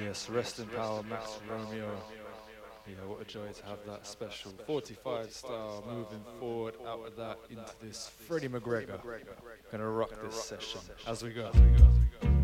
Yes, rest in power, Max Romeo. Yeah, what a joy to have that special 45 style moving forward out of that into this Freddie McGregor. Gonna rock this session as we go.